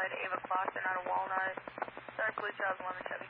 Ava Clausen out of Walnut. Dark Blue Charles 11 Chevy.